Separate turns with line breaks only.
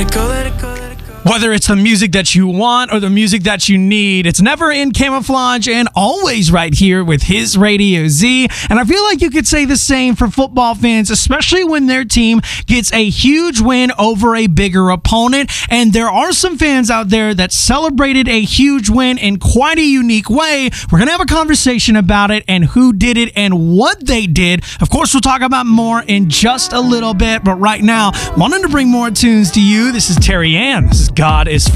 Whether it's the music that you want or the music that you need, it's never in camouflage and always right here with His Radio Z. And I feel like you could say the same for football fans, especially when their team gets a huge win over a bigger opponent. And there are some fans out there that celebrated a huge win in quite a unique way. We're going to have a conversation about it and who did it and what they did. Of course, we'll talk about more in just a little bit. But right now, wanting to bring more tunes to you. This is Terry Ann. This is God is